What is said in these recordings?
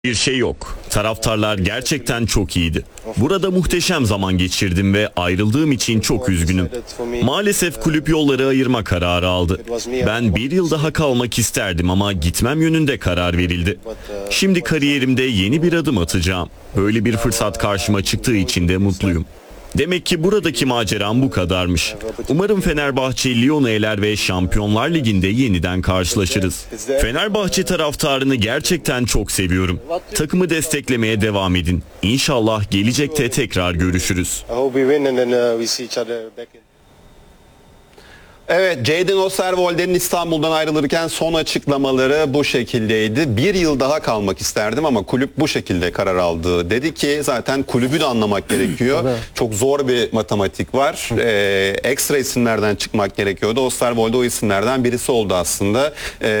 Bir şey yok. Taraftarlar gerçekten çok iyiydi. Burada muhteşem zaman geçirdim ve ayrıldığım için çok üzgünüm. Maalesef kulüp yolları ayırma kararı aldı. Ben bir yıl daha kalmak isterdim ama gitmem yönünde karar verildi. Şimdi kariyerimde yeni bir adım atacağım. Böyle bir fırsat karşıma çıktığı için de mutluyum. Demek ki buradaki maceram bu kadarmış. Umarım Fenerbahçe Lyon'u eler ve Şampiyonlar Ligi'nde yeniden karşılaşırız. Fenerbahçe taraftarını gerçekten çok seviyorum. Takımı desteklemeye devam edin. İnşallah gelecekte tekrar görüşürüz. Evet, Jadon Osterwolde'nin İstanbul'dan ayrılırken son açıklamaları bu şekildeydi. Bir yıl daha kalmak isterdim ama kulüp bu şekilde karar aldı. Dedi ki zaten kulübü de anlamak gerekiyor. Çok zor bir matematik var. Ekstra isimlerden çıkmak gerekiyordu. Osterwolde o isimlerden birisi oldu aslında.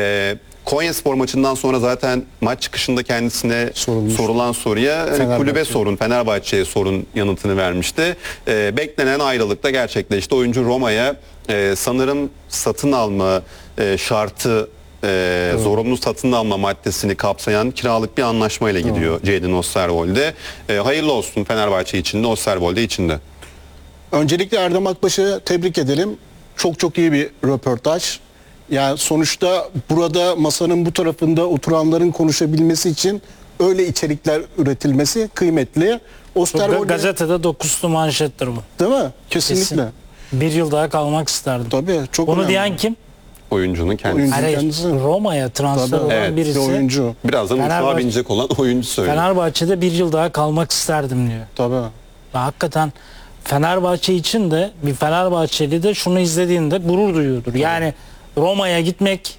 Konyaspor maçından sonra zaten maç çıkışında kendisine sorulan soruya kulübe sorun, Fenerbahçe'ye sorun yanıtını vermişti. Beklenen ayrılık da gerçekleşti. Oyuncu Roma'ya sanırım satın alma şartı, zorunlu satın alma maddesini kapsayan kiralık bir anlaşmayla gidiyor Jadon Osterwolde. Hayırlı olsun Fenerbahçe için de Osterwolde için de. Öncelikle Erdem Akbaş'ı tebrik edelim. Çok iyi bir röportaj. Yani sonuçta burada masanın bu tarafında oturanların konuşabilmesi için öyle içerikler üretilmesi kıymetli. Osterwolde gazetede 9'lu manşettir bu. Değil mi? Kesinlikle. Bir yıl daha kalmak isterdim. Tabii, çok Bunu önemli. diyen kim? Oyuncunun kendisi. Roma'ya transfer olan birisi. Oyuncu. Birazdan uçağa binecek olan oyuncu söylüyor. Fenerbahçe'de bir yıl daha kalmak isterdim diyor. Tabii. Ve hakikaten Fenerbahçe için de bir Fenerbahçeli de şunu izlediğinde gurur duyuyordur. Yani Roma'ya gitmek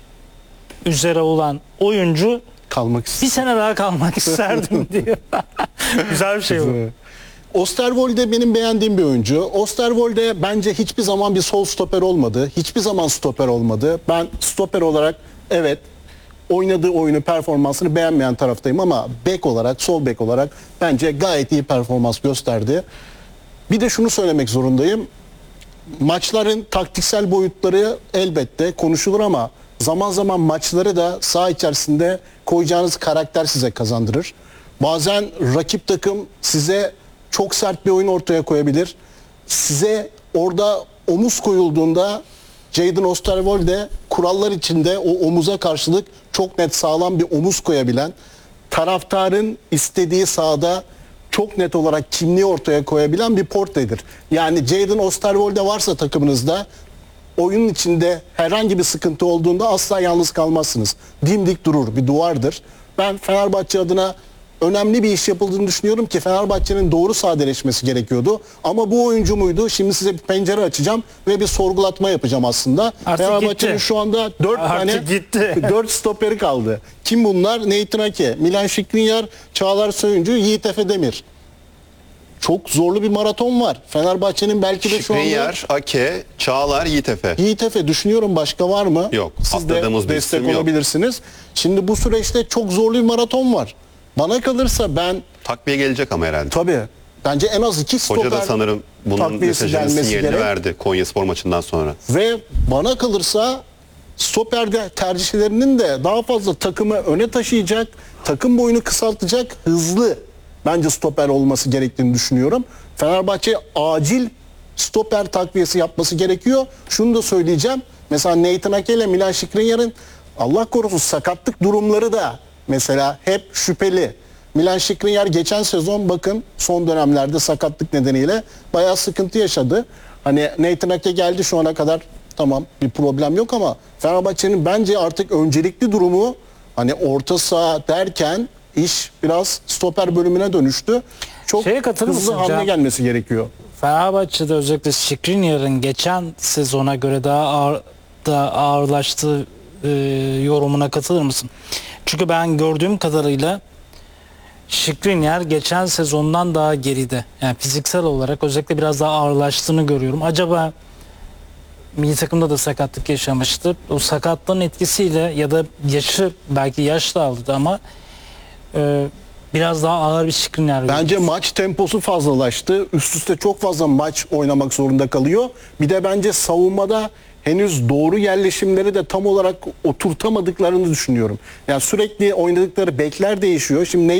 üzere olan oyuncu Kalmak bir sene daha kalmak isterdim diyor. Güzel bir şey bu. Osterwolde benim beğendiğim bir oyuncu. Osterwolde bence hiçbir zaman bir sol stoper olmadı. Hiçbir zaman stoper olmadı. Ben stoper olarak evet oynadığı oyunu, performansını beğenmeyen taraftayım ama bek olarak, sol bek olarak bence gayet iyi performans gösterdi. Bir de şunu söylemek zorundayım. Maçların taktiksel boyutları elbette konuşulur ama zaman zaman maçları da saha içerisinde koyacağınız karakter size kazandırır. Bazen rakip takım size çok sert bir oyun ortaya koyabilir. Size orada omuz koyulduğunda Jadon Osterwolde kurallar içinde o omuza karşılık çok net sağlam bir omuz koyabilen, taraftarın istediği sahada çok net olarak kimliği ortaya koyabilen bir portredir. Yani Jadon Osterwolde varsa takımınızda oyunun içinde herhangi bir sıkıntı olduğunda asla yalnız kalmazsınız. Dimdik durur, bir duvardır. Ben Fenerbahçe adına önemli bir iş yapıldığını düşünüyorum ki Fenerbahçe'nin doğru sadeleşmesi gerekiyordu. Ama bu oyuncu muydu? Şimdi size bir pencere açacağım ve bir sorgulatma yapacağım aslında. Fenerbahçe'nin şu anda 4 stoperi kaldı. Kim bunlar? Nathan Ake, Milan Skriniar, Çağlar Söyüncü, Yiğit Efe Demir. Çok zorlu bir maraton var. Fenerbahçe'nin belki de şu anda... Skriniar, Ake, Çağlar, Yiğit Efe. Yiğit Efe düşünüyorum, başka var mı? Yok. Siz de destek olabilirsiniz. Şimdi bu süreçte çok zorlu bir maraton var. Bana kalırsa ben... Takviye gelecek ama herhalde. Tabii. Bence en az 2 stoper... Hoca da sanırım bunun mesajını, sinyalini verdi Konyaspor maçından sonra. Ve bana kalırsa stoperde tercihlerinin de daha fazla takımı öne taşıyacak, takım boyunu kısaltacak, hızlı bence stoper olması gerektiğini düşünüyorum. Fenerbahçe acil stoper takviyesi yapması gerekiyor. Şunu da söyleyeceğim. Mesela Nathan Ake ile Milan Skriniar'ın Allah korusun sakatlık durumları da mesela hep şüpheli. Milan Skriniar geçen sezon bakın son dönemlerde sakatlık nedeniyle bayağı sıkıntı yaşadı. Hani Nathan Ake geldi şu ana kadar, tamam bir problem yok ama Fenerbahçe'nin bence artık öncelikli durumu hani orta saha derken iş biraz stoper bölümüne dönüştü. Çok hızlı hamle gelmesi gerekiyor. Fenerbahçe'de özellikle Skriniar'ın geçen sezona göre daha ağırlaştığı yorumuna katılır mısın? Çünkü ben gördüğüm kadarıyla Skriniar geçen sezondan daha geride. Yani fiziksel olarak özellikle biraz daha ağırlaştığını görüyorum. Acaba milli takımda da sakatlık yaşamıştı. O sakatlığın etkisiyle ya da yaşı, belki yaş da aldı ama biraz daha ağır bir Skriniar. Bence maç temposu fazlalaştı. Üst üste çok fazla maç oynamak zorunda kalıyor. Bir de bence savunmada henüz doğru yerleşimleri de tam olarak oturtamadıklarını düşünüyorum. Yani sürekli oynadıkları bekler değişiyor. Şimdi